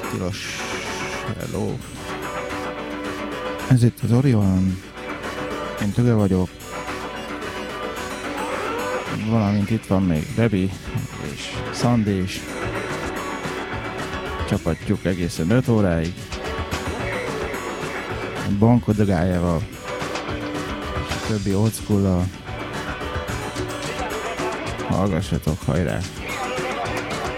Tilos. Hello. Ez itt az Orion. Én Töge vagyok. Valamint itt van még Debbie és Sandy is. Csapatjuk egészen 5 óráig. Banko Dögájával és a többi old school-al. Hallgassatok, hajrá!